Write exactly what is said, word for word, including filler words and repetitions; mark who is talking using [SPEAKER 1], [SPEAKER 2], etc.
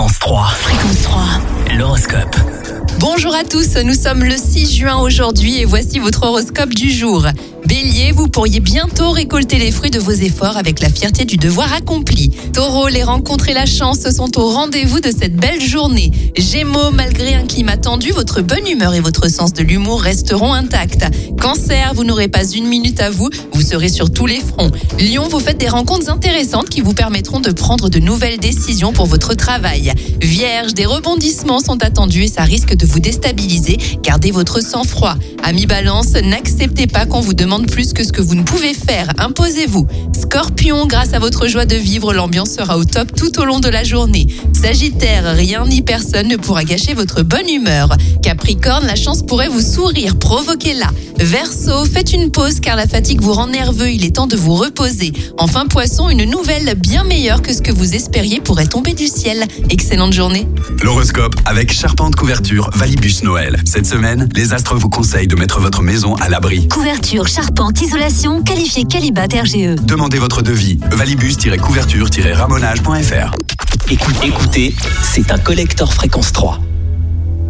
[SPEAKER 1] Fréquence trois. Fréquence trois. L'horoscope.
[SPEAKER 2] Bonjour à tous, nous sommes le six juin aujourd'hui et voici votre horoscope du jour. Bélier, vous pourriez bientôt récolter les fruits de vos efforts avec la fierté du devoir accompli. Taureau, les rencontres et la chance sont au rendez-vous de cette belle journée. Gémeaux, malgré un climat tendu, votre bonne humeur et votre sens de l'humour resteront intacts. Cancer, vous n'aurez pas une minute à vous, vous serez sur tous les fronts. Lion, vous faites des rencontres intéressantes qui vous permettront de prendre de nouvelles décisions pour votre travail. Vierge, des rebondissements sont attendus et ça risque de vous déstabiliser. Gardez votre sang-froid. Amis Balance, n'acceptez pas qu'on vous demande plus que ce que vous ne pouvez faire. Imposez-vous. Scorpion, grâce à votre joie de vivre, l'ambiance sera au top tout au long de la journée. Sagittaire, rien ni personne ne pourra gâcher votre bonne humeur. Capricorne, la chance pourrait vous sourire, provoquez-la. Verseau, faites une pause car la fatigue vous rend nerveux, il est temps de vous reposer. Enfin Poisson, une nouvelle bien meilleure que ce que vous espériez pourrait tomber du ciel. Excellente journée.
[SPEAKER 3] L'horoscope avec Charpente Couverture Valibus Noël. Cette semaine, les astres vous conseillent de mettre votre maison à l'abri.
[SPEAKER 4] Couverture, charpente, isolation, qualifié Qualibat R G E.
[SPEAKER 3] Demandez votre devis. valibus-couverture-ramonage point f r.
[SPEAKER 1] Écoutez, écoutez, c'est un collector Fréquence trois.